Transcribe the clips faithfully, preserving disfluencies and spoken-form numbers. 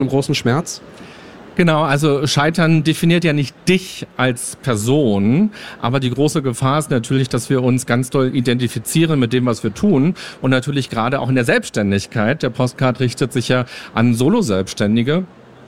einen großen Schmerz? Genau, also Scheitern definiert ja nicht dich als Person, aber die große Gefahr ist natürlich, dass wir uns ganz doll identifizieren mit dem, was wir tun und natürlich gerade auch in der Selbstständigkeit. Der Postcard richtet sich ja an Solo-Selbstständige.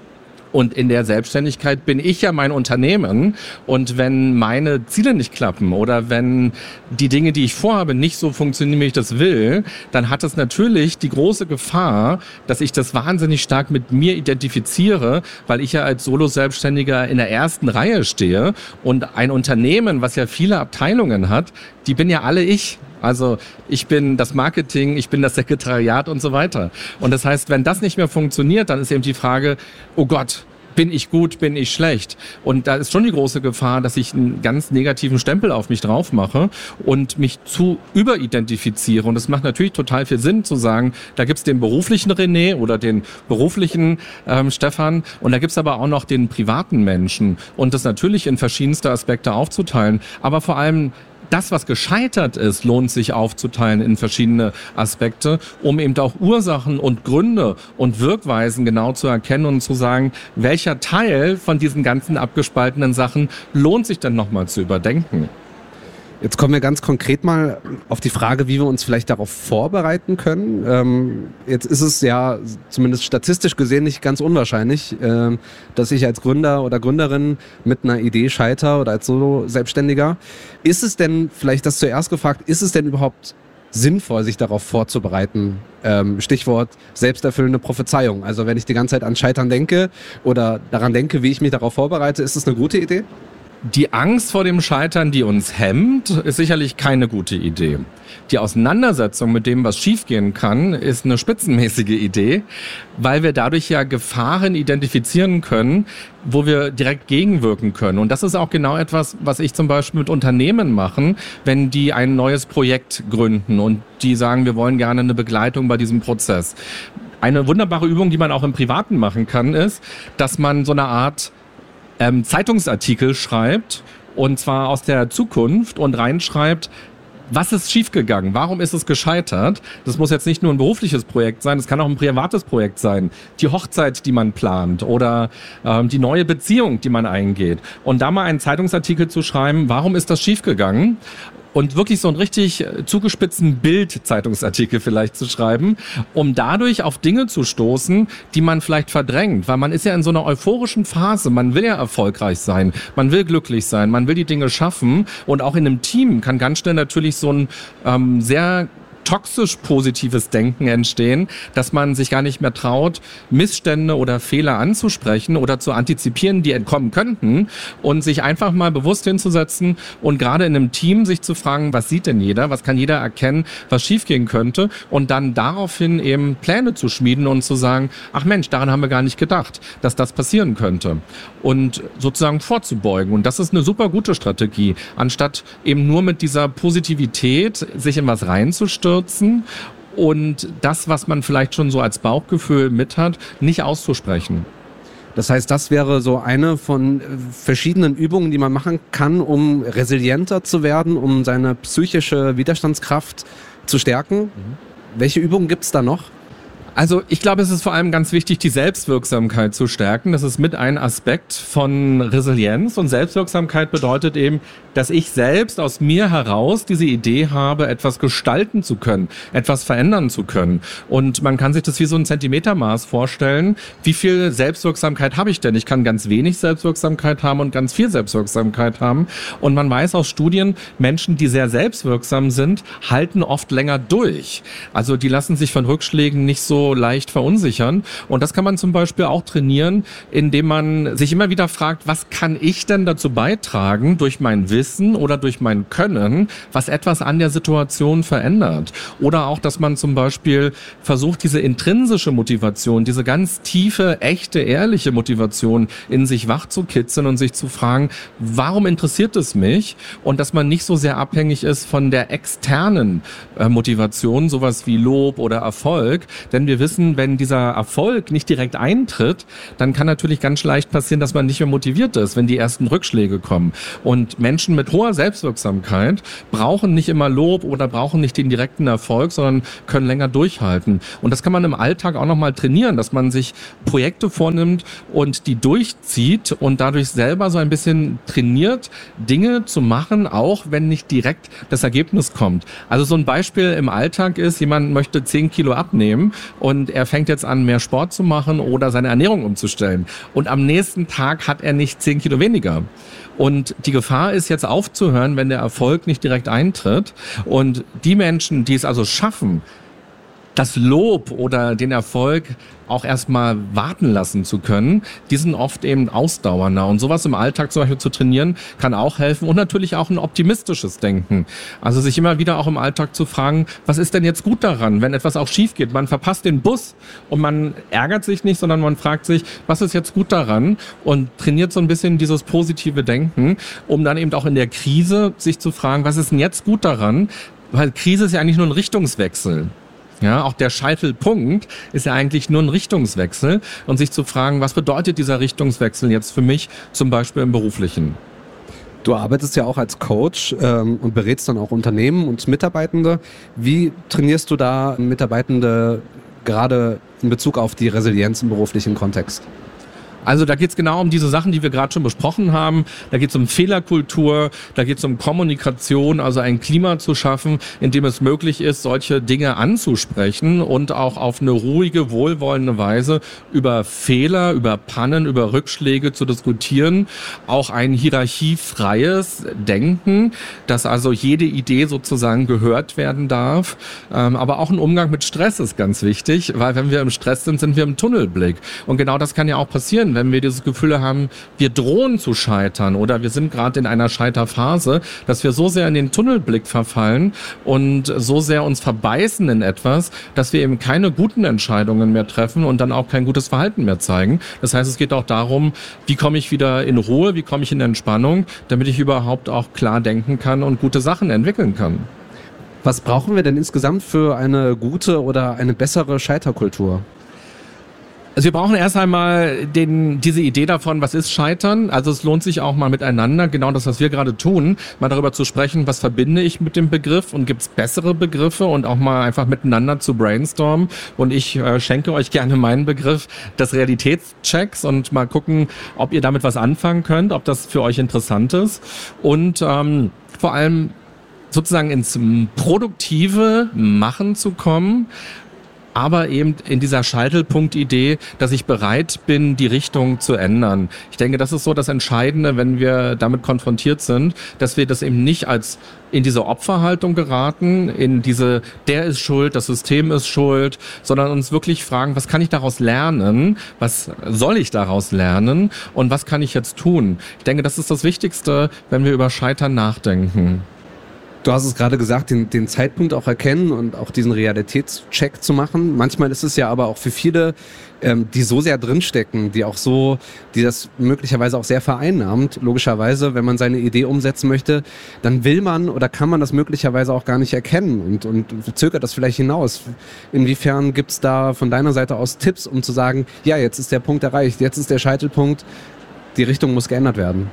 Und in der Selbstständigkeit bin ich ja mein Unternehmen. Und wenn meine Ziele nicht klappen oder wenn die Dinge, die ich vorhabe, nicht so funktionieren, wie ich das will, dann hat es natürlich die große Gefahr, dass ich das wahnsinnig stark mit mir identifiziere, weil ich ja als Solo-Selbstständiger in der ersten Reihe stehe. Und ein Unternehmen, was ja viele Abteilungen hat, die bin ja alle ich. Also ich bin das Marketing, ich bin das Sekretariat und so weiter. Und das heißt, wenn das nicht mehr funktioniert, dann ist eben die Frage, oh Gott, bin ich gut, bin ich schlecht? Und da ist schon die große Gefahr, dass ich einen ganz negativen Stempel auf mich drauf mache und mich zu überidentifiziere. Und es macht natürlich total viel Sinn zu sagen, da gibt's den beruflichen René oder den beruflichen ähm, Stefan und da gibt's aber auch noch den privaten Menschen. Und das natürlich in verschiedenste Aspekte aufzuteilen. Aber vor allem das, was gescheitert ist, lohnt sich aufzuteilen in verschiedene Aspekte, um eben auch Ursachen und Gründe und Wirkweisen genau zu erkennen und zu sagen, welcher Teil von diesen ganzen abgespaltenen Sachen lohnt sich dann nochmal zu überdenken. Jetzt kommen wir ganz konkret mal auf die Frage, wie wir uns vielleicht darauf vorbereiten können. Ähm, jetzt ist es ja zumindest statistisch gesehen nicht ganz unwahrscheinlich, äh, dass ich als Gründer oder Gründerin mit einer Idee scheitere oder als Solo-Selbstständiger. Ist es denn, vielleicht das zuerst gefragt, ist es denn überhaupt sinnvoll, sich darauf vorzubereiten? Ähm, Stichwort selbsterfüllende Prophezeiung. Also wenn ich die ganze Zeit an Scheitern denke oder daran denke, wie ich mich darauf vorbereite, ist das eine gute Idee? Die Angst vor dem Scheitern, die uns hemmt, ist sicherlich keine gute Idee. Die Auseinandersetzung mit dem, was schiefgehen kann, ist eine spitzenmäßige Idee, weil wir dadurch ja Gefahren identifizieren können, wo wir direkt gegenwirken können. Und das ist auch genau etwas, was ich zum Beispiel mit Unternehmen mache, wenn die ein neues Projekt gründen und die sagen, wir wollen gerne eine Begleitung bei diesem Prozess. Eine wunderbare Übung, die man auch im Privaten machen kann, ist, dass man so eine Art Ähm, Zeitungsartikel schreibt, und zwar aus der Zukunft, und reinschreibt, was ist schiefgegangen? Warum ist es gescheitert? Das muss jetzt nicht nur ein berufliches Projekt sein, das kann auch ein privates Projekt sein. Die Hochzeit, die man plant oder ähm, die neue Beziehung, die man eingeht. Und da mal einen Zeitungsartikel zu schreiben, warum ist das schiefgegangen? Und wirklich so einen richtig zugespitzten Bild-Zeitungsartikel vielleicht zu schreiben, um dadurch auf Dinge zu stoßen, die man vielleicht verdrängt. Weil man ist ja in so einer euphorischen Phase. Man will ja erfolgreich sein, man will glücklich sein, man will die Dinge schaffen. Und auch in einem Team kann ganz schnell natürlich so ein ähm, sehr toxisch positives Denken entstehen, dass man sich gar nicht mehr traut, Missstände oder Fehler anzusprechen oder zu antizipieren, die entkommen könnten, und sich einfach mal bewusst hinzusetzen und gerade in einem Team sich zu fragen, was sieht denn jeder, was kann jeder erkennen, was schiefgehen könnte, und dann daraufhin eben Pläne zu schmieden und zu sagen, ach Mensch, daran haben wir gar nicht gedacht, dass das passieren könnte, und sozusagen vorzubeugen. Und das ist eine super gute Strategie, anstatt eben nur mit dieser Positivität sich in was reinzustürzen und das, was man vielleicht schon so als Bauchgefühl mit hat, nicht auszusprechen. Das heißt, das wäre so eine von verschiedenen Übungen, die man machen kann, um resilienter zu werden, um seine psychische Widerstandskraft zu stärken. Mhm. Welche Übungen gibt es da noch? Also ich glaube, es ist vor allem ganz wichtig, die Selbstwirksamkeit zu stärken. Das ist mit ein Aspekt von Resilienz. Und Selbstwirksamkeit bedeutet eben, dass ich selbst aus mir heraus diese Idee habe, etwas gestalten zu können, etwas verändern zu können. Und man kann sich das wie so ein Zentimetermaß vorstellen. Wie viel Selbstwirksamkeit habe ich denn? Ich kann ganz wenig Selbstwirksamkeit haben und ganz viel Selbstwirksamkeit haben. Und man weiß aus Studien, Menschen, die sehr selbstwirksam sind, halten oft länger durch. Also die lassen sich von Rückschlägen nicht so leicht verunsichern. Und das kann man zum Beispiel auch trainieren, indem man sich immer wieder fragt, was kann ich denn dazu beitragen, durch mein Wissen oder durch mein Können, was etwas an der Situation verändert. Oder auch, dass man zum Beispiel versucht, diese intrinsische Motivation, diese ganz tiefe, echte, ehrliche Motivation in sich wach zu kitzeln und sich zu fragen, warum interessiert es mich? Und dass man nicht so sehr abhängig ist von der externen äh, Motivation, sowas wie Lob oder Erfolg. Denn wir wir wissen, wenn dieser Erfolg nicht direkt eintritt, dann kann natürlich ganz leicht passieren, dass man nicht mehr motiviert ist, wenn die ersten Rückschläge kommen. Und Menschen mit hoher Selbstwirksamkeit brauchen nicht immer Lob oder brauchen nicht den direkten Erfolg, sondern können länger durchhalten. Und das kann man im Alltag auch nochmal trainieren, dass man sich Projekte vornimmt und die durchzieht und dadurch selber so ein bisschen trainiert, Dinge zu machen, auch wenn nicht direkt das Ergebnis kommt. Also so ein Beispiel im Alltag ist, jemand möchte zehn Kilo abnehmen und er fängt jetzt an, mehr Sport zu machen oder seine Ernährung umzustellen. Und am nächsten Tag hat er nicht zehn Kilo weniger. Und die Gefahr ist jetzt aufzuhören, wenn der Erfolg nicht direkt eintritt. Und die Menschen, die es also schaffen, das Lob oder den Erfolg auch erstmal warten lassen zu können, die sind oft eben ausdauernder. Und sowas im Alltag zum Beispiel zu trainieren, kann auch helfen. Und natürlich auch ein optimistisches Denken. Also sich immer wieder auch im Alltag zu fragen, was ist denn jetzt gut daran, wenn etwas auch schief geht? Man verpasst den Bus und man ärgert sich nicht, sondern man fragt sich, was ist jetzt gut daran? Und trainiert so ein bisschen dieses positive Denken, um dann eben auch in der Krise sich zu fragen, was ist denn jetzt gut daran? Weil Krise ist ja eigentlich nur ein Richtungswechsel. Ja, auch der Scheitelpunkt ist ja eigentlich nur ein Richtungswechsel und sich zu fragen, was bedeutet dieser Richtungswechsel jetzt für mich, zum Beispiel im Beruflichen? Du arbeitest ja auch als Coach ähm, und berätst dann auch Unternehmen und Mitarbeitende. Wie trainierst du da Mitarbeitende gerade in Bezug auf die Resilienz im beruflichen Kontext? Also da geht's genau um diese Sachen, die wir gerade schon besprochen haben. Da geht's um Fehlerkultur, da geht's um Kommunikation, also ein Klima zu schaffen, in dem es möglich ist, solche Dinge anzusprechen und auch auf eine ruhige, wohlwollende Weise über Fehler, über Pannen, über Rückschläge zu diskutieren. Auch ein hierarchiefreies Denken, dass also jede Idee sozusagen gehört werden darf. Ähm, aber auch ein Umgang mit Stress ist ganz wichtig, weil wenn wir im Stress sind, sind wir im Tunnelblick. Und genau das kann ja auch passieren, wenn wir dieses Gefühl haben, wir drohen zu scheitern oder wir sind gerade in einer Scheiterphase, dass wir so sehr in den Tunnelblick verfallen und so sehr uns verbeißen in etwas, dass wir eben keine guten Entscheidungen mehr treffen und dann auch kein gutes Verhalten mehr zeigen. Das heißt, es geht auch darum, wie komme ich wieder in Ruhe, wie komme ich in Entspannung, damit ich überhaupt auch klar denken kann und gute Sachen entwickeln kann. Was brauchen wir denn insgesamt für eine gute oder eine bessere Scheiterkultur? Also wir brauchen erst einmal den, diese Idee davon, was ist Scheitern. Also es lohnt sich auch mal miteinander, genau das, was wir gerade tun, mal darüber zu sprechen, was verbinde ich mit dem Begriff und gibt es bessere Begriffe und auch mal einfach miteinander zu brainstormen. Und ich äh, schenke euch gerne meinen Begriff des Realitätschecks und mal gucken, ob ihr damit was anfangen könnt, ob das für euch interessant ist. Und ähm, vor allem sozusagen ins produktive Machen zu kommen, aber eben in dieser Scheitelpunkt-Idee, dass ich bereit bin, die Richtung zu ändern. Ich denke, das ist so das Entscheidende, wenn wir damit konfrontiert sind, dass wir das eben nicht als in diese Opferhaltung geraten, in diese, der ist schuld, das System ist schuld, sondern uns wirklich fragen, was kann ich daraus lernen, was soll ich daraus lernen und was kann ich jetzt tun? Ich denke, das ist das Wichtigste, wenn wir über Scheitern nachdenken. Du hast es gerade gesagt, den, den Zeitpunkt auch erkennen und auch diesen Realitätscheck zu machen. Manchmal ist es ja aber auch für viele, ähm, die so sehr drinstecken, die auch so, die das möglicherweise auch sehr vereinnahmt. Logischerweise, wenn man seine Idee umsetzen möchte, dann will man oder kann man das möglicherweise auch gar nicht erkennen und, und zögert das vielleicht hinaus. Inwiefern gibt es da von deiner Seite aus Tipps, um zu sagen, ja, jetzt ist der Punkt erreicht, jetzt ist der Scheitelpunkt, die Richtung muss geändert werden?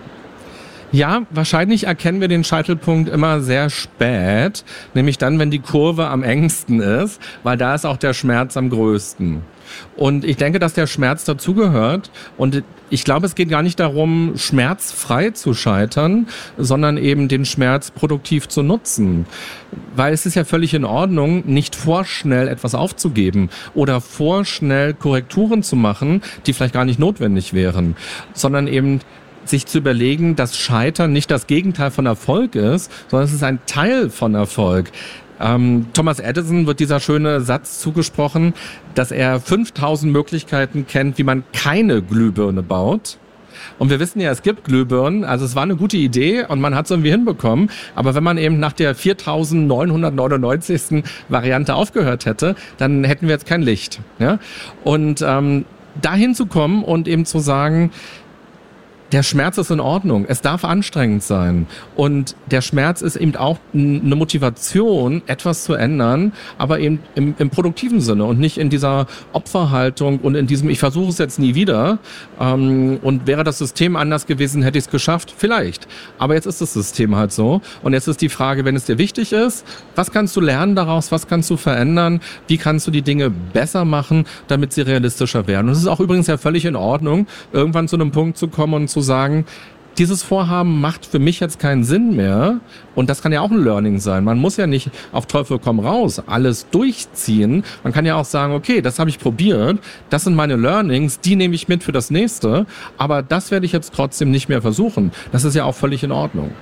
Ja, wahrscheinlich erkennen wir den Scheitelpunkt immer sehr spät, nämlich dann, wenn die Kurve am engsten ist, weil da ist auch der Schmerz am größten. Und ich denke, dass der Schmerz dazugehört. Und ich glaube, es geht gar nicht darum, schmerzfrei zu scheitern, sondern eben den Schmerz produktiv zu nutzen. Weil es ist ja völlig in Ordnung, nicht vorschnell etwas aufzugeben oder vorschnell Korrekturen zu machen, die vielleicht gar nicht notwendig wären, sondern eben sich zu überlegen, dass Scheitern nicht das Gegenteil von Erfolg ist, sondern es ist ein Teil von Erfolg. Ähm, Thomas Edison wird dieser schöne Satz zugesprochen, dass er fünftausend Möglichkeiten kennt, wie man keine Glühbirne baut. Und wir wissen ja, es gibt Glühbirnen, also es war eine gute Idee und man hat es irgendwie hinbekommen. Aber wenn man eben nach der viertausendneunhundertneunundneunzigsten Variante aufgehört hätte, dann hätten wir jetzt kein Licht. Ja? Und ähm, dahin zu kommen und eben zu sagen, Der Schmerz ist in Ordnung. Es darf anstrengend sein. Und der Schmerz ist eben auch eine Motivation, etwas zu ändern, aber eben im, im produktiven Sinne und nicht in dieser Opferhaltung und in diesem, ich versuche es jetzt nie wieder. Ähm, und wäre das System anders gewesen, hätte ich es geschafft? Vielleicht. Aber jetzt ist das System halt so. Und jetzt ist die Frage, wenn es dir wichtig ist, was kannst du lernen daraus? Was kannst du verändern? Wie kannst du die Dinge besser machen, damit sie realistischer werden? Und es ist auch übrigens ja völlig in Ordnung, irgendwann zu einem Punkt zu kommen und zu sagen, dieses Vorhaben macht für mich jetzt keinen Sinn mehr. Und das kann ja auch ein Learning sein. Man muss ja nicht auf Teufel komm raus alles durchziehen. Man kann ja auch sagen, okay, das habe ich probiert, das sind meine Learnings, die nehme ich mit für das nächste, aber das werde ich jetzt trotzdem nicht mehr versuchen. Das ist ja auch völlig in Ordnung.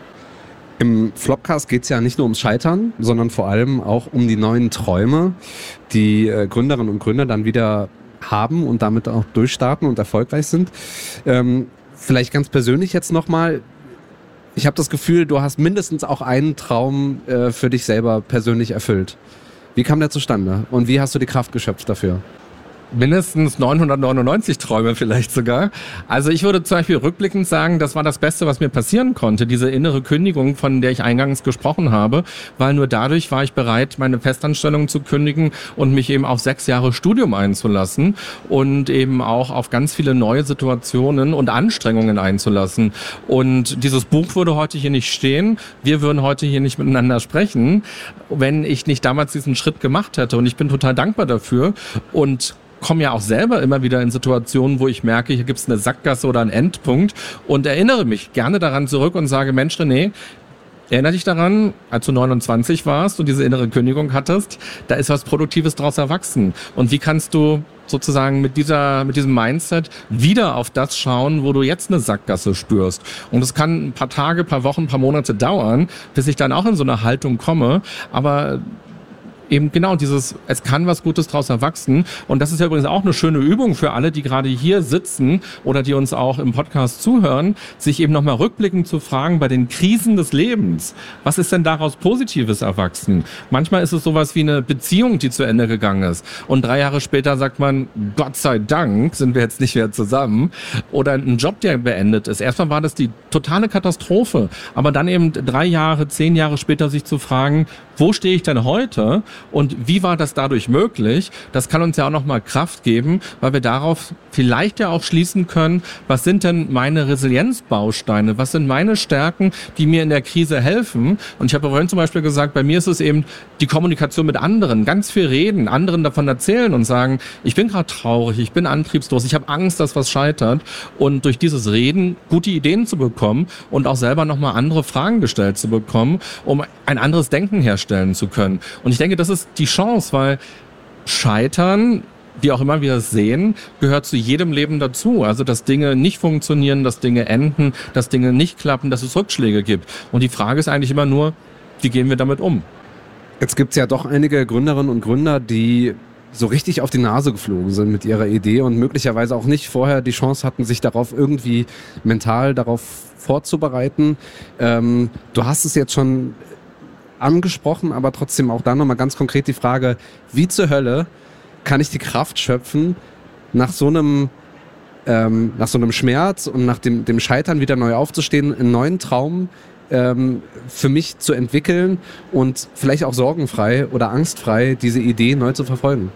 Im Flopcast geht es ja nicht nur ums Scheitern, sondern vor allem auch um die neuen Träume, die äh, Gründerinnen und Gründer dann wieder haben und damit auch durchstarten und erfolgreich sind. Ähm, vielleicht ganz persönlich jetzt nochmal, ich habe das Gefühl, du hast mindestens auch einen Traum äh, für dich selber persönlich erfüllt. Wie kam der zustande und wie hast du die Kraft geschöpft dafür? Mindestens neunhundertneunundneunzig Träume vielleicht sogar. Also ich würde zum Beispiel rückblickend sagen, das war das Beste, was mir passieren konnte, diese innere Kündigung, von der ich eingangs gesprochen habe, weil nur dadurch war ich bereit, meine Festanstellung zu kündigen und mich eben auf sechs Jahre Studium einzulassen und eben auch auf ganz viele neue Situationen und Anstrengungen einzulassen. Und dieses Buch würde heute hier nicht stehen, wir würden heute hier nicht miteinander sprechen, wenn ich nicht damals diesen Schritt gemacht hätte. Und ich bin total dankbar dafür und komme ja auch selber immer wieder in Situationen, wo ich merke, hier gibt es eine Sackgasse oder einen Endpunkt und erinnere mich gerne daran zurück und sage, Mensch René, erinnere dich daran, als du neunundzwanzig warst und diese innere Kündigung hattest, da ist was Produktives draus erwachsen. Und wie kannst du sozusagen mit dieser, mit diesem Mindset wieder auf das schauen, wo du jetzt eine Sackgasse spürst? Und es kann ein paar Tage, paar Wochen, paar Monate dauern, bis ich dann auch in so eine Haltung komme, aber eben genau dieses, es kann was Gutes draus erwachsen. Und das ist ja übrigens auch eine schöne Übung für alle, die gerade hier sitzen oder die uns auch im Podcast zuhören, sich eben nochmal rückblickend zu fragen bei den Krisen des Lebens. Was ist denn daraus Positives erwachsen? Manchmal ist es sowas wie eine Beziehung, die zu Ende gegangen ist. Und drei Jahre später sagt man, Gott sei Dank sind wir jetzt nicht mehr zusammen. Oder ein Job, der beendet ist. Erstmal war das die totale Katastrophe. Aber dann eben drei Jahre, zehn Jahre später sich zu fragen, wo stehe ich denn heute? Und wie war das dadurch möglich? Das kann uns ja auch nochmal Kraft geben, weil wir darauf vielleicht ja auch schließen können, was sind denn meine Resilienzbausteine? Was sind meine Stärken, die mir in der Krise helfen? Und ich habe vorhin zum Beispiel gesagt, bei mir ist es eben die Kommunikation mit anderen, ganz viel reden, anderen davon erzählen und sagen, ich bin gerade traurig, ich bin antriebslos, ich habe Angst, dass was scheitert. Und durch dieses Reden gute Ideen zu bekommen und auch selber nochmal andere Fragen gestellt zu bekommen, um ein anderes Denken herstellen zu können. Und ich denke, das ist die Chance, weil Scheitern, wie auch immer wir es sehen, gehört zu jedem Leben dazu. Also, dass Dinge nicht funktionieren, dass Dinge enden, dass Dinge nicht klappen, dass es Rückschläge gibt. Und die Frage ist eigentlich immer nur, wie gehen wir damit um? Jetzt gibt es ja doch einige Gründerinnen und Gründer, die so richtig auf die Nase geflogen sind mit ihrer Idee und möglicherweise auch nicht vorher die Chance hatten, sich darauf irgendwie mental darauf vorzubereiten. Ähm, du hast es jetzt schon angesprochen, aber trotzdem auch da nochmal ganz konkret die Frage, wie zur Hölle kann ich die Kraft schöpfen, nach so einem ähm, nach so einem Schmerz und nach dem, dem Scheitern wieder neu aufzustehen, einen neuen Traum ähm, für mich zu entwickeln und vielleicht auch sorgenfrei oder angstfrei diese Idee neu zu verfolgen?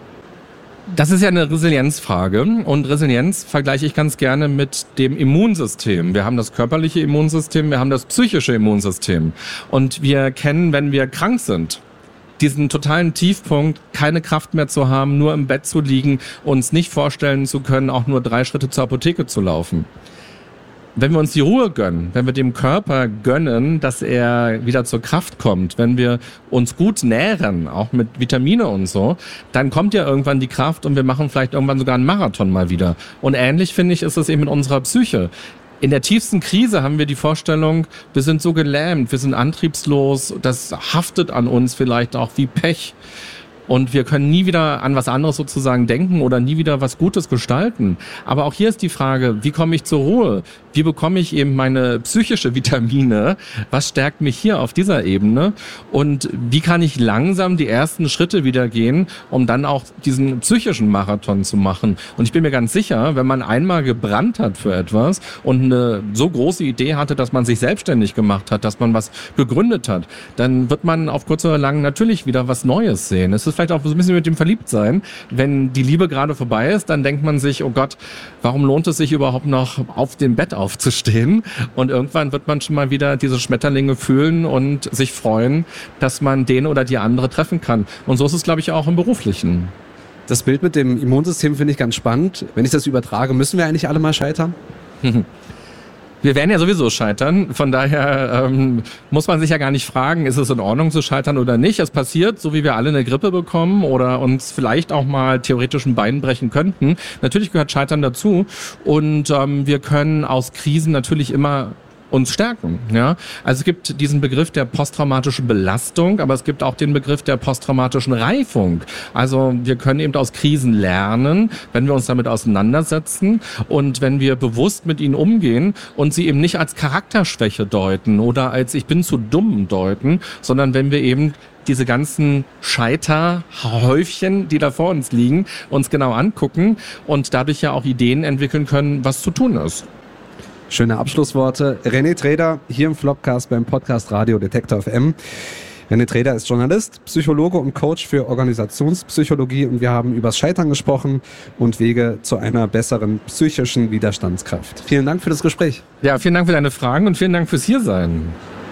Das ist ja eine Resilienzfrage und Resilienz vergleiche ich ganz gerne mit dem Immunsystem. Wir haben das körperliche Immunsystem, wir haben das psychische Immunsystem und wir kennen, wenn wir krank sind, diesen totalen Tiefpunkt, keine Kraft mehr zu haben, nur im Bett zu liegen, uns nicht vorstellen zu können, auch nur drei Schritte zur Apotheke zu laufen. Wenn wir uns die Ruhe gönnen, wenn wir dem Körper gönnen, dass er wieder zur Kraft kommt, wenn wir uns gut nähren, auch mit Vitamine und so, dann kommt ja irgendwann die Kraft und wir machen vielleicht irgendwann sogar einen Marathon mal wieder. Und ähnlich, finde ich, ist es eben mit unserer Psyche. In der tiefsten Krise haben wir die Vorstellung, wir sind so gelähmt, wir sind antriebslos, das haftet an uns vielleicht auch wie Pech. und wir können nie wieder an was anderes sozusagen denken oder nie wieder was Gutes gestalten. Aber auch hier ist die Frage, wie komme ich zur Ruhe? Wie bekomme ich eben meine psychische Vitamine? Was stärkt mich hier auf dieser Ebene? Und wie kann ich langsam die ersten Schritte wieder gehen, um dann auch diesen psychischen Marathon zu machen? Und ich bin mir ganz sicher, wenn man einmal gebrannt hat für etwas und eine so große Idee hatte, dass man sich selbstständig gemacht hat, dass man was gegründet hat, dann wird man auf kurz oder lang natürlich wieder was Neues sehen. Es ist vielleicht auch so ein bisschen mit dem Verliebtsein. Wenn die Liebe gerade vorbei ist, dann denkt man sich, oh Gott, warum lohnt es sich überhaupt noch auf dem Bett aufzustehen? Und irgendwann wird man schon mal wieder diese Schmetterlinge fühlen und sich freuen, dass man den oder die andere treffen kann. Und so ist es, glaube ich, auch im Beruflichen. Das Bild mit dem Immunsystem finde ich ganz spannend. Wenn ich das übertrage, müssen wir eigentlich alle mal scheitern? Wir werden ja sowieso scheitern, von daher ähm, muss man sich ja gar nicht fragen, ist es in Ordnung zu scheitern oder nicht. Es passiert, so wie wir alle eine Grippe bekommen oder uns vielleicht auch mal theoretisch ein Bein brechen könnten. Natürlich gehört Scheitern dazu und ähm, wir können aus Krisen natürlich immer uns stärken. Ja? Also es gibt diesen Begriff der posttraumatischen Belastung, aber es gibt auch den Begriff der posttraumatischen Reifung. Also wir können eben aus Krisen lernen, wenn wir uns damit auseinandersetzen und wenn wir bewusst mit ihnen umgehen und sie eben nicht als Charakterschwäche deuten oder als ich bin zu dumm deuten, sondern wenn wir eben diese ganzen Scheiterhäufchen, die da vor uns liegen, uns genau angucken und dadurch ja auch Ideen entwickeln können, was zu tun ist. Schöne Abschlussworte. René Treder hier im Flopcast beim Podcast Radio Detektor F M. René Treder ist Journalist, Psychologe und Coach für Organisationspsychologie und wir haben übers Scheitern gesprochen und Wege zu einer besseren psychischen Widerstandskraft. Vielen Dank für das Gespräch. Ja, vielen Dank für deine Fragen und vielen Dank fürs Hiersein.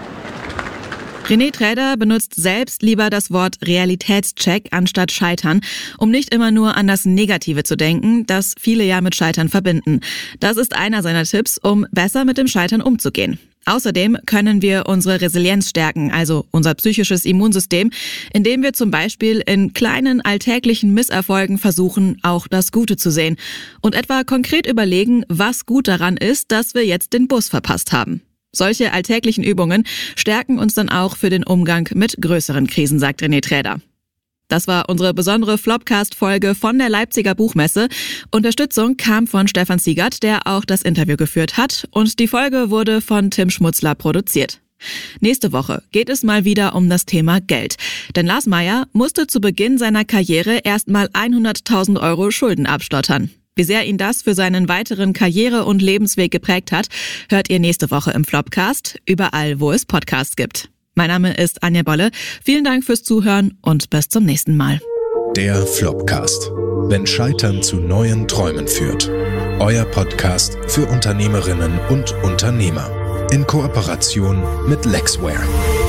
René Treder benutzt selbst lieber das Wort Realitätscheck anstatt Scheitern, um nicht immer nur an das Negative zu denken, das viele ja mit Scheitern verbinden. Das ist einer seiner Tipps, um besser mit dem Scheitern umzugehen. Außerdem können wir unsere Resilienz stärken, also unser psychisches Immunsystem, indem wir zum Beispiel in kleinen alltäglichen Misserfolgen versuchen, auch das Gute zu sehen und etwa konkret überlegen, was gut daran ist, dass wir jetzt den Bus verpasst haben. Solche alltäglichen Übungen stärken uns dann auch für den Umgang mit größeren Krisen, sagt René Treder. Das war unsere besondere Flopcast-Folge von der Leipziger Buchmesse. Unterstützung kam von Stefan Ziegert, der auch das Interview geführt hat. Und die Folge wurde von Tim Schmutzler produziert. Nächste Woche geht es mal wieder um das Thema Geld. Denn Lars Meyer musste zu Beginn seiner Karriere erstmal hunderttausend Euro Schulden abstottern. Wie sehr ihn das für seinen weiteren Karriere- und Lebensweg geprägt hat, hört ihr nächste Woche im Flopcast, überall, wo es Podcasts gibt. Mein Name ist Anja Bolle. Vielen Dank fürs Zuhören und bis zum nächsten Mal. Der Flopcast. Wenn Scheitern zu neuen Träumen führt. Euer Podcast für Unternehmerinnen und Unternehmer. In Kooperation mit Lexware.